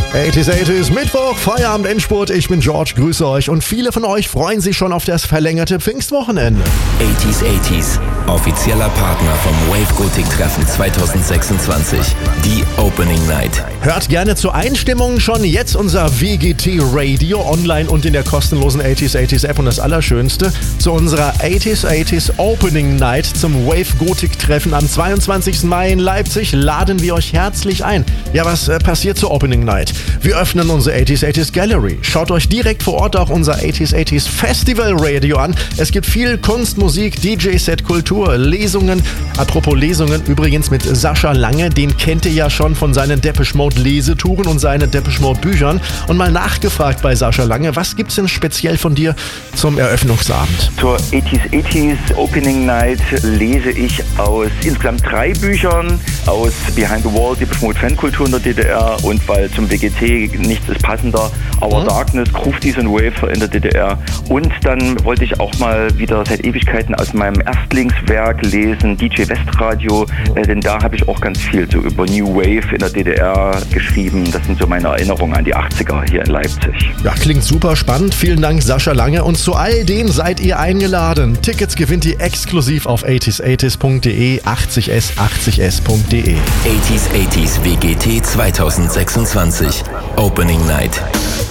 80s, Mittwoch, Feierabend, Endspurt. Ich bin George, grüße euch und viele von euch freuen sich schon auf das verlängerte Pfingstwochenende. 80s, offizieller Partner vom Wave Gothic Treffen 2026, die Opening Night. Hört gerne zur Einstimmung schon jetzt unser WGT Radio online und in der kostenlosen 80s App und das Allerschönste, zu unserer 80s Opening Night zum Wave Gothic Treffen am 22. Mai in Leipzig laden wir euch herzlich ein. Ja, was passiert zur Opening Night? Wir öffnen unsere 80s Gallery. Schaut euch direkt vor Ort auch unser 80s Festival Radio an. Es gibt viel Kunst, Musik, DJ-Set, Kultur, Lesungen. Apropos Lesungen, übrigens mit Sascha Lange, den kennt ihr ja schon von seinen Depeche Mode Lesetouren und seinen Depeche Mode Büchern. Und mal nachgefragt bei Sascha Lange, was gibt's denn speziell von dir zum Eröffnungsabend? Zur 80s Opening Night lese ich aus insgesamt 3 Büchern, aus Behind the Wall, Depeche Mode Fankultur in der DDR und weil zum WGT nichts ist passender, Our Darkness, Gruftis und Wafer in der DDR. Und dann wollte ich auch mal wieder seit Ewigkeiten aus meinem Erstlingswerk lesen, DJ Westradio, denn da habe ich auch ganz viel so über New Wave in der DDR geschrieben. Das sind so meine Erinnerungen an die 80er hier in Leipzig. Ja, klingt super spannend. Vielen Dank, Sascha Lange. Und zu all denen seid ihr eingeladen. Tickets gewinnt ihr exklusiv auf 80s.de, 80s.de. 80s WGT 2026, Opening Night.